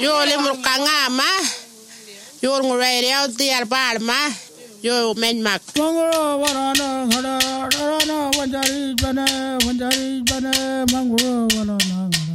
Yo limur kangama. Yo ngurai reo tiar palma. Yo men mak. Manguro warana hara hara wanjari bana manguro warana.